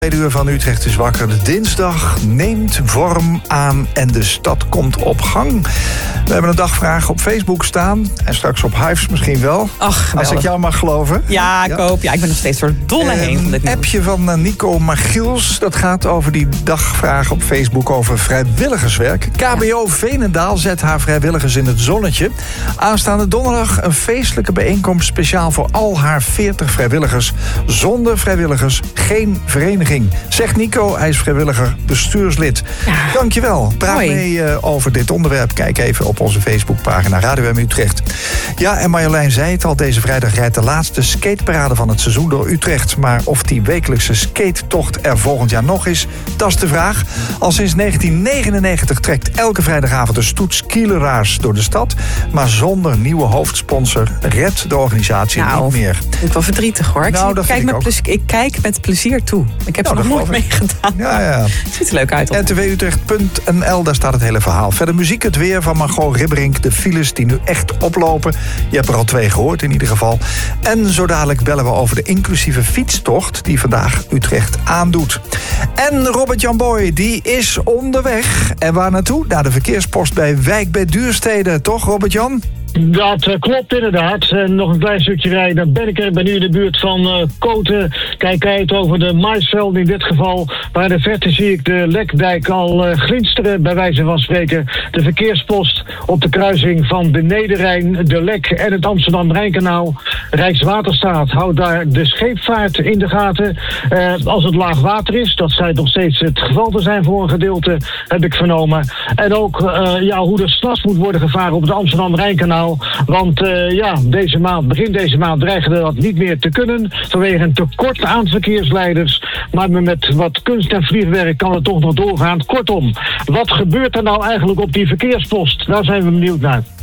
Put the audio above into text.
Tweede uur van Utrecht is wakker. De dinsdag neemt vorm aan en de stad komt op gang. We hebben een dagvraag op Facebook staan. En straks op Hives misschien wel. Ach, als ik jou mag geloven. Ja, ik hoop. Ja, ik ben nog steeds door dolle heen van dit nieuws. Een appje van Nico Magiels. Dat gaat over die dagvraag op Facebook over vrijwilligerswerk. KBO Veenendaal zet haar vrijwilligers in het zonnetje. Aanstaande donderdag een feestelijke bijeenkomst speciaal voor al haar 40 vrijwilligers. Zonder vrijwilligers geen vereniging. Zegt Nico, hij is vrijwilliger bestuurslid. Ja. Dankjewel. Praat mee over dit onderwerp. Kijk even op onze Facebookpagina Radio M Utrecht. Ja, en Marjolein zei het al, deze vrijdag rijdt de laatste skateparade van het seizoen door Utrecht. Maar of die wekelijkse skatetocht er volgend jaar nog is, dat is de vraag. Al sinds 1999 trekt elke vrijdagavond de stoet skileraars door de stad. Maar zonder nieuwe hoofdsponsor redt de organisatie niet meer. Ik ben wel verdrietig hoor. Ik kijk met plezier toe. Ik heb er nog nooit mee gedaan. Ja. Ziet er leuk uit. ntwutrecht.nl, daar staat het hele verhaal. Verder muziek, het weer van Margot Ribberink. De files die nu echt oplopen. Je hebt er al 2 gehoord in ieder geval. En zo dadelijk bellen we over de inclusieve fietstocht die vandaag Utrecht aandoet. En Robert-Jan Boy, die is onderweg. En waar naartoe? Naar de verkeerspost bij Wijk bij Duurstede. Toch, Robert-Jan? Dat klopt inderdaad. En nog een klein stukje rijden, dan ben ik er. Ik ben nu in de buurt van Koten. Kijk uit over de maisvelden in dit geval. Maar in de verte zie ik de Lekdijk al glinsteren, bij wijze van spreken. De verkeerspost op de kruising van de Nederrijn, de Lek en het Amsterdam-Rijnkanaal. Rijkswaterstaat houdt daar de scheepvaart in de gaten. Als het laag water is, dat schijnt nog steeds het geval te zijn voor een gedeelte, heb ik vernomen. En ook hoe er 's nachts moet worden gevaren op het Amsterdam-Rijnkanaal. Want begin deze maand dreigde dat niet meer te kunnen vanwege een tekort aan verkeersleiders. Maar met wat kunst en vliegwerk kan het toch nog doorgaan. Kortom, wat gebeurt er nou eigenlijk op die verkeerspost? Daar zijn we benieuwd naar.